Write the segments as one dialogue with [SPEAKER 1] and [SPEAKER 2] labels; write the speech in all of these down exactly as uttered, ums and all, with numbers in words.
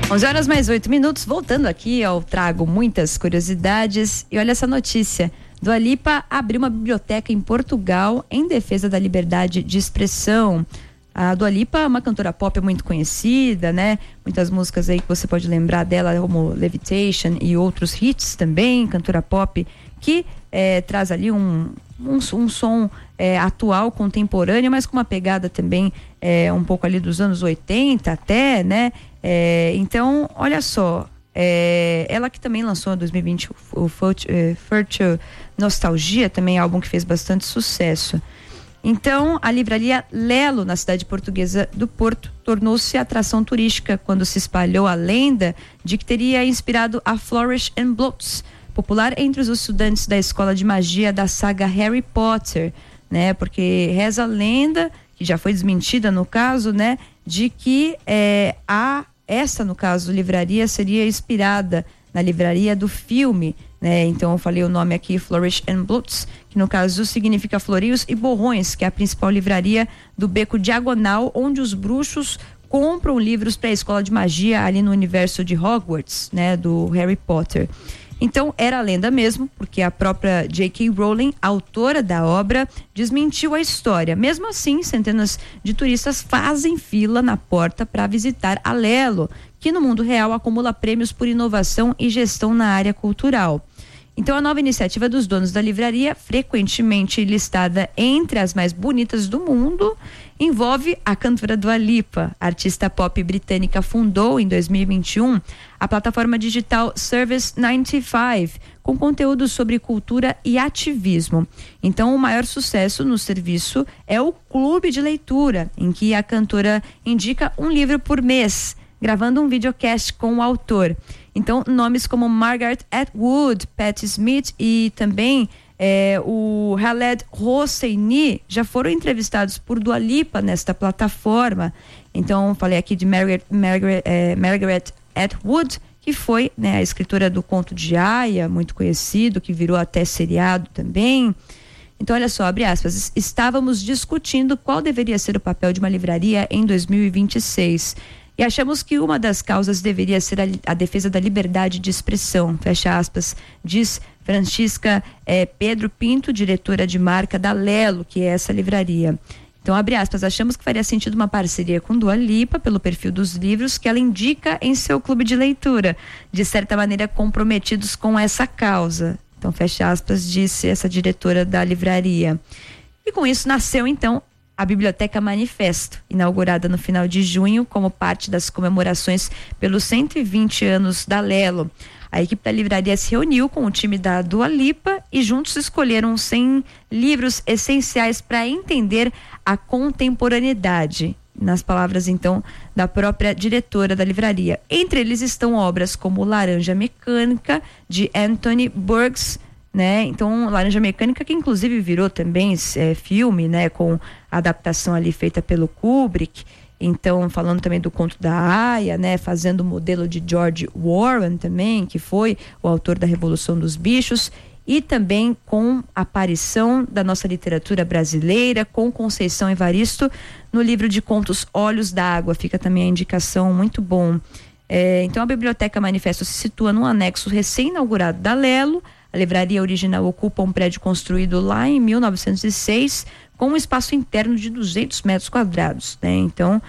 [SPEAKER 1] onze horas mais oito minutos, voltando aqui, eu trago muitas curiosidades e olha essa notícia. Dua Lipa abriu uma biblioteca em Portugal em defesa da liberdade de expressão. A Dua Lipa é uma cantora pop muito conhecida, né? Muitas músicas aí que você pode lembrar dela, como Levitation e outros hits também, cantora pop que é, traz ali um, um, um som é, atual, contemporâneo, mas com uma pegada também é, um pouco ali dos anos oitenta até, né? É, então, olha só, é, ela que também lançou em dois mil e vinte o, o Furtio Nostalgia, também é um álbum que fez bastante sucesso. Então, a livraria Lelo, na cidade portuguesa do Porto, tornou-se atração turística quando se espalhou a lenda de que teria inspirado a Flourish and Blotts, popular entre os estudantes da escola de magia da saga Harry Potter, né? Porque reza a lenda, que já foi desmentida no caso, né? De que é, a, essa, no caso, livraria seria inspirada na livraria do filme, né? Então eu falei o nome aqui, Flourish and Blotts, que no caso significa Florios e Borrões, que é a principal livraria do Beco Diagonal, onde os bruxos compram livros para a escola de magia ali no universo de Hogwarts, né? Do Harry Potter. Então era lenda mesmo, porque a própria J K. Rowling, autora da obra, desmentiu a história. Mesmo assim, centenas de turistas fazem fila na porta para visitar a Lelo, que no mundo real acumula prêmios por inovação e gestão na área cultural. Então a nova iniciativa dos donos da livraria, frequentemente listada entre as mais bonitas do mundo, envolve a cantora Dua Lipa. A artista pop britânica fundou em dois mil e vinte e um a plataforma digital Service noventa e cinco, com conteúdo sobre cultura e ativismo. Então o maior sucesso no serviço é o Clube de Leitura, em que a cantora indica um livro por mês, gravando um videocast com o autor. Então, nomes como Margaret Atwood, Patti Smith e também é, o Khaled Hosseini já foram entrevistados por Dua Lipa nesta plataforma. Então, falei aqui de Margaret, Margaret, é, Margaret Atwood, que foi, né, a escritora do Conto de Aia, muito conhecido, que virou até seriado também. Então, olha só, abre aspas, estávamos discutindo qual deveria ser o papel de uma livraria em dois mil e vinte e seis. E achamos que uma das causas deveria ser a, a defesa da liberdade de expressão, fecha aspas, diz Francisca eh, Pedro Pinto, diretora de marca da Lelo, que é essa livraria. Então, abre aspas, achamos que faria sentido uma parceria com Dua Lipa pelo perfil dos livros que ela indica em seu clube de leitura, de certa maneira comprometidos com essa causa. Então, fecha aspas, disse essa diretora da livraria. E com isso nasceu, então, a Biblioteca Manifesto, inaugurada no final de junho como parte das comemorações pelos cento e vinte anos da Lelo. A equipe da livraria se reuniu com o time da Dua Lipa e juntos escolheram cem livros essenciais para entender a contemporaneidade. Nas palavras, então, da própria diretora da livraria. Entre eles estão obras como Laranja Mecânica, de Anthony Burgess, né? Então, Laranja Mecânica, que inclusive virou também é, filme, né? Com a adaptação ali feita pelo Kubrick. Então, falando também do Conto da Aia, né? Fazendo o modelo de George Warren também, que foi o autor da Revolução dos Bichos. E também com a aparição da nossa literatura brasileira, com Conceição Evaristo, no livro de contos Olhos d'Água. Fica também a indicação, muito bom. É, então, a Biblioteca Manifesto se situa num anexo recém-inaugurado da Lelo. A livraria original ocupa um prédio construído lá em mil novecentos e seis, com um espaço interno de duzentos metros quadrados, né? Então,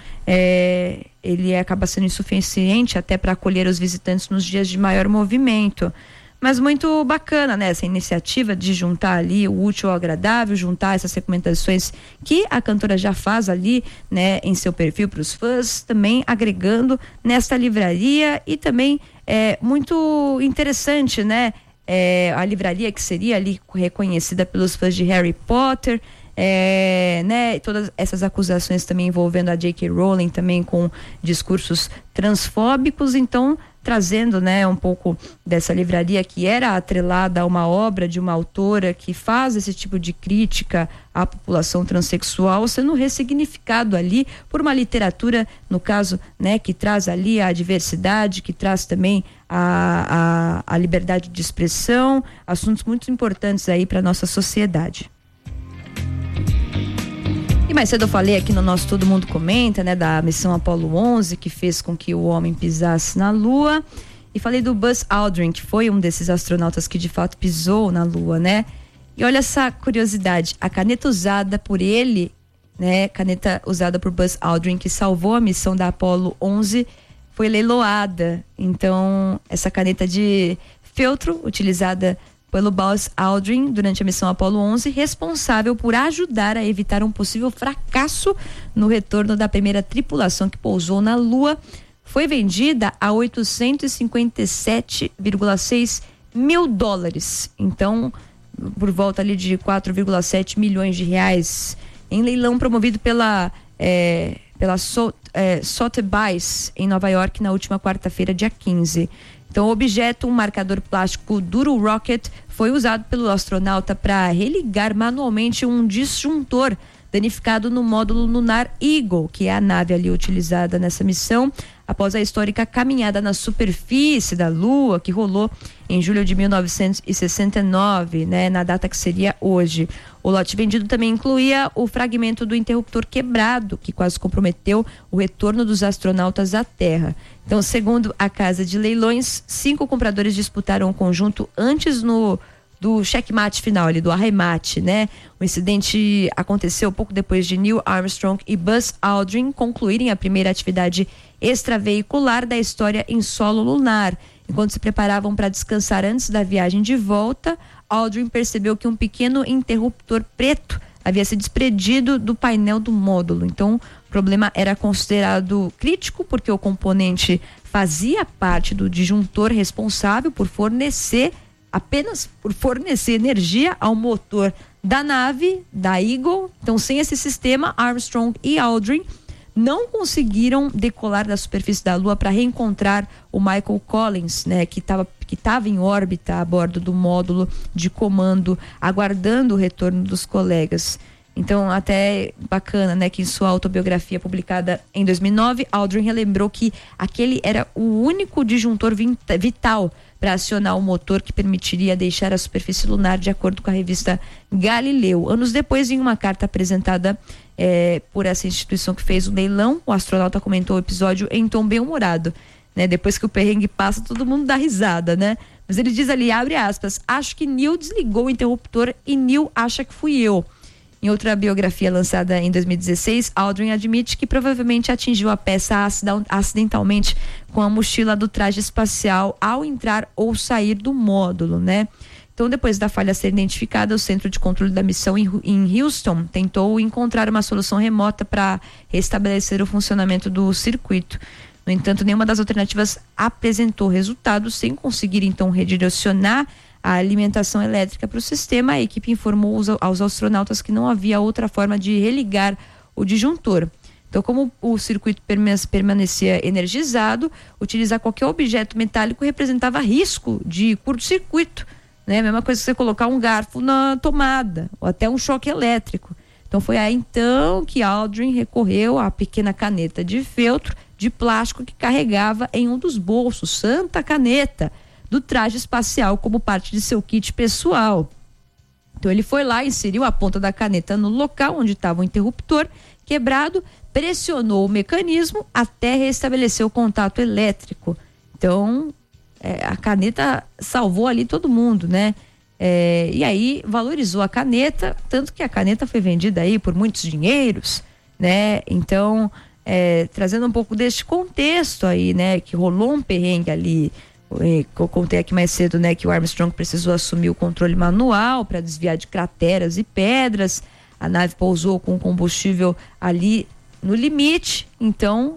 [SPEAKER 1] é, ele acaba sendo insuficiente até para acolher os visitantes nos dias de maior movimento. Mas muito bacana, né? Essa iniciativa de juntar ali o útil ao agradável, juntar essas recomendações que a cantora já faz ali, né? Em seu perfil para os fãs, também agregando nesta livraria e também é muito interessante, né? É, a livraria que seria ali reconhecida pelos fãs de Harry Potter, é, né, todas essas acusações também envolvendo a J K. Rowling também com discursos transfóbicos, então trazendo, né, um pouco dessa livraria que era atrelada a uma obra de uma autora que faz esse tipo de crítica à população transexual, sendo ressignificado ali por uma literatura, no caso, né, que traz ali a diversidade, que traz também a, a, a liberdade de expressão, assuntos muito importantes aí para nossa sociedade. E mais cedo eu falei aqui no nosso Todo Mundo Comenta, né, da missão Apollo onze, que fez com que o homem pisasse na Lua. E falei do Buzz Aldrin, que foi um desses astronautas que de fato pisou na Lua, né? E olha essa curiosidade, a caneta usada por ele, né, caneta usada por Buzz Aldrin, que salvou a missão da Apollo onze, foi leiloada. Então, essa caneta de feltro, utilizada pelo Buzz Aldrin durante a missão Apollo onze, responsável por ajudar a evitar um possível fracasso no retorno da primeira tripulação que pousou na Lua, foi vendida a oitocentos e cinquenta e sete vírgula seis mil dólares. Então, por volta ali de quatro vírgula sete milhões de reais, em leilão promovido pela é, pela so, é, Sotheby's em Nova York na última quarta-feira, dia quinze. Então, o objeto, um marcador plástico duro rocket, foi usado pelo astronauta para religar manualmente um disjuntor danificado no módulo lunar Eagle, que é a nave ali utilizada nessa missão, após a histórica caminhada na superfície da Lua, que rolou em julho de mil novecentos e sessenta e nove, né, na data que seria hoje. O lote vendido também incluía o fragmento do interruptor quebrado, que quase comprometeu o retorno dos astronautas à Terra. Então, segundo a casa de leilões, cinco compradores disputaram o conjunto antes no do checkmate final ali, do arremate, né? O incidente aconteceu pouco depois de Neil Armstrong e Buzz Aldrin concluírem a primeira atividade extraveicular da história em solo lunar. Enquanto se preparavam para descansar antes da viagem de volta, Aldrin percebeu que um pequeno interruptor preto havia se desprendido do painel do módulo. Então, o problema era considerado crítico porque o componente fazia parte do disjuntor responsável por fornecer apenas por fornecer energia ao motor da nave, da Eagle. Então, sem esse sistema, Armstrong e Aldrin não conseguiram decolar da superfície da Lua para reencontrar o Michael Collins, né, que estava que estava em órbita a bordo do módulo de comando, aguardando o retorno dos colegas. Então, até bacana, né, que em sua autobiografia publicada em dois mil e nove, Aldrin relembrou que aquele era o único disjuntor vital para acionar o motor que permitiria deixar a superfície lunar, de acordo com a revista Galileu. Anos depois, em uma carta apresentada é, por essa instituição que fez o leilão, o astronauta comentou o episódio em tom bem-humorado, né? Depois que o perrengue passa, todo mundo dá risada, né? Mas ele diz ali, abre aspas, acho que Neil desligou o interruptor e Neil acha que fui eu. Em outra biografia lançada em dois mil e dezesseis, Aldrin admite que provavelmente atingiu a peça acidentalmente com a mochila do traje espacial ao entrar ou sair do módulo, né? Então, depois da falha ser identificada, o Centro de Controle da Missão em Houston tentou encontrar uma solução remota para restabelecer o funcionamento do circuito. No entanto, nenhuma das alternativas apresentou resultados, sem conseguir então redirecionar a alimentação elétrica para o sistema. A equipe informou aos, aos astronautas que não havia outra forma de religar o disjuntor. Então, como o circuito permanecia energizado, utilizar qualquer objeto metálico representava risco de curto-circuito, né? Mesma coisa que você colocar um garfo na tomada, ou até um choque elétrico. Então, foi aí então que Aldrin recorreu à pequena caneta de feltro de plástico que carregava em um dos bolsos, Santa Caneta, do traje espacial como parte de seu kit pessoal. Então ele foi lá, inseriu a ponta da caneta no local onde estava o interruptor quebrado, pressionou o mecanismo até restabelecer o contato elétrico. Então é, a caneta salvou ali todo mundo, né? É, e aí valorizou a caneta, tanto que a caneta foi vendida aí por muitos dinheiros, né? Então é, trazendo um pouco deste contexto aí, né? Que rolou um perrengue ali. Eu contei aqui mais cedo, né, que o Armstrong precisou assumir o controle manual para desviar de crateras e pedras. A nave pousou com combustível ali no limite, então